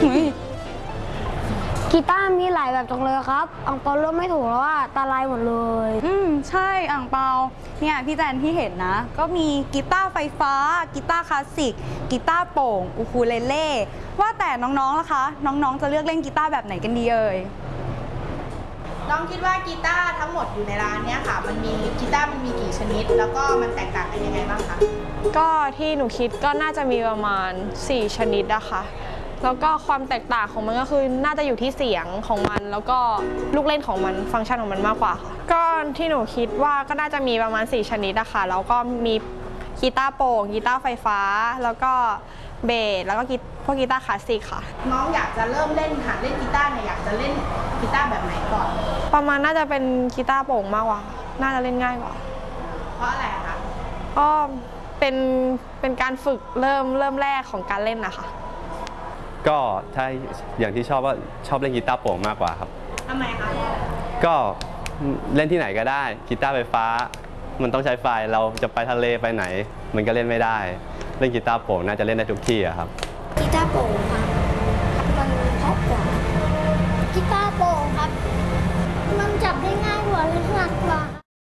กีตาร์มีหลายแบบจังเลยครับอังเปาเริ่มไม่ถูกแล้วว่าตาลายหมดเลยใช่อ่างเปาเนี่ยพี่แจนที่เห็นนะก็มีกีตาร์ไฟฟ้ากีตาร์คลาสสิกกีตาร์โปร่งอูคูเลเล่ว่าแต่น้องๆล่ะคะน้องๆจะเลือกเล่นกีตาร์แบบไหนกันดีเอ่ยน้องคิดว่ากีตาร์ทั้งหมดอยู่ในร้านเนี้ยค่ะมันมีกีตาร์มันมีกี่ชนิดแล้วก็มันแตกต่างกันยังไงบ้างคะก็ที่หนูคิดก็น่าจะมีประมาณ4ชนิดนะคะแล้วก็ความแตกต่างของมันก็คือน่าจะอยู่ที่เสียงของมันแล้วก็ลูกเล่นของมันฟังก์ชันของมันมากกว่าค่ะก็ที่หนูคิดว่าก็น่าจะมีประมาณ4ชนิดนะคะแล้วก็มีกีตาร์โปร่งกีตาร์ไฟฟ้าแล้วก็เบสแล้วก็พวกกีตาร์คลาสสิกค่ะน้องอยากจะเริ่มเล่นหัดเล่นกีตาร์เนี่ยอยากจะเล่นกีตาร์แบบไหนก่อนประมาณน่าจะเป็นกีตาร์โปร่งมากกว่าน่าจะเล่นง่ายกว่าเพราะอะไรคะก็เป็นการฝึกเริ่มแรกของการเล่นนะคะก็ถ้าอย่างที่ชอบว่าชอบเล่นกีตาร์โปร่งมากกว่าครับทำไมคะก็เล่นที่ไหนก็ได้กีตาร์ไฟฟ้ามันต้องใช้ไฟเราจะไปทะเลไปไหนมันก็เล่นไม่ได้เล่นกีตาร์โปร่งน่าจะเล่นได้ทุกที่อะครับกีตาร์โปร่งครับมันเพราะกว่ากีตาร์โปร่งครับมันจับได้ง่ายกว่าและหนักกว่า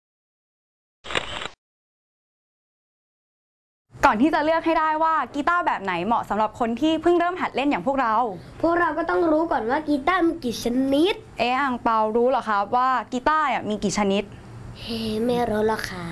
ก่อนที่จะเลือกให้ได้ว่ากีตาร์แบบไหนเหมาะสำหรับคนที่เพิ่งเริ่มหัดเล่นอย่างพวกเราก็ต้องรู้ก่อนว่ากีตาร์มีกี่ชนิดอ่างเปารู้เหรอครับว่ากีตาร์มีกี่ชนิดไม่รู้หรอกค่ะ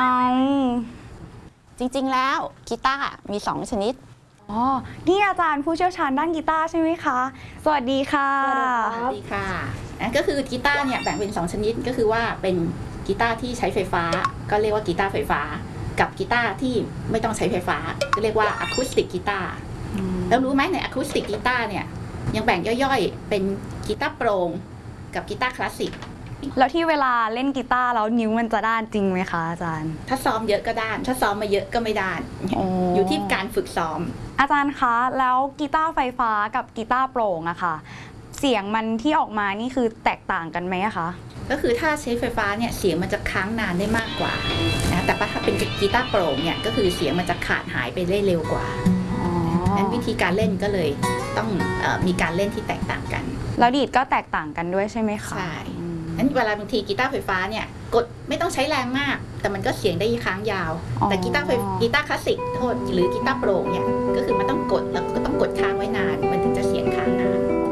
จริงๆแล้วกีตาร์มี2ชนิดนี่อาจารย์ผู้เชี่ยวชาญด้านกีตาร์ใช่ไหมคะสวัสดีค่ะสวัสดีค่ะก็คือกีตาร์เนี่ยแบ่งเป็น2ชนิดก็คือว่าเป็นกีตาร์ที่ใช้ไฟฟ้าก็เรียกว่ากีตาร์ไฟฟ้ากับกีตาร์ที่ไม่ต้องใช้ไฟฟ้าก็เรียกว่าอะคูสติกกีตาร์แล้วรู้ไหมในอะคูสติกกีตาร์เนี่ยยังแบ่งย่อยๆเป็นกีตาร์โปร่งกับกีตาร์คลาสสิกแล้วที่เวลาเล่นกีตาร์แล้วนิ้วมันจะด้านจริงไหมคะอาจารย์ถ้าซ้อมเยอะก็ด้านถ้าซ้อมมาเยอะก็ไม่ด้านอยู่ที่การฝึกซ้อมอาจารย์คะแล้วกีตาร์ไฟฟ้ากับกีตาร์โปร่งอะค่ะเสียงมันที่ออกมานี่คือแตกต่างกันไหมคะก็คือถ้าใช้ไฟฟ้าเนี่ยเสียงมันจะค้างนานได้มากกว่านะแต่ถ้าเป็นกีตาร์โปร่งเนี่ยก็คือเสียงมันจะขาดหายไปได้เร็วกว่านั้นวิธีการเล่นก็เลยต้องมีการเล่นที่แตกต่างกันแล้วดีดก็แตกต่างกันด้วยใช่ไหมคะใช่นั้นเวลาบางทีกีตาร์ไฟฟ้าเนี่ยกดไม่ต้องใช้แรงมากแต่มันก็เสียงได้ค้างยาวแต่กีตาร์คลาสสิกโทษหรือกีตาร์โปร่งเนี่ยก็คือมันต้องกดแล้วก็ต้องกดค้างไว้นานมันถึงจะเสียงค้างนาน